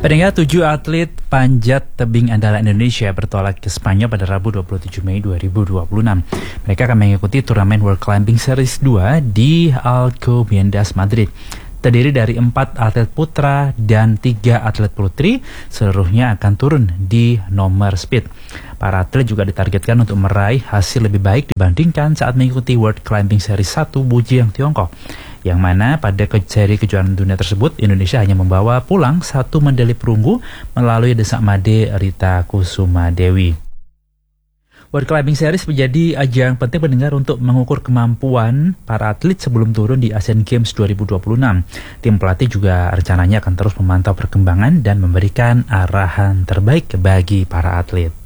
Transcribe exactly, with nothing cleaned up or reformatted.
Pendengar, tujuh atlet panjat tebing andalan Indonesia bertolak ke Spanyol pada Rabu dua puluh tujuh Mei dua ribu dua puluh enam. Mereka akan mengikuti turnamen World Climbing Series dua di Alcobendas, Madrid. Terdiri dari empat atlet putra dan tiga atlet putri, seluruhnya akan turun di nomor speed. Para atlet juga ditargetkan untuk meraih hasil lebih baik dibandingkan saat mengikuti World Climbing Series satu Bujing, Tiongkok, yang mana pada seri kejuaraan dunia tersebut Indonesia hanya membawa pulang satu medali perunggu melalui Desak Made Rita Kusuma Dewi. World Climbing Series menjadi ajang penting pendengar untuk mengukur kemampuan para atlet sebelum turun di Asian Games dua ribu dua puluh enam. Tim pelatih juga rencananya akan terus memantau perkembangan dan memberikan arahan terbaik bagi para atlet.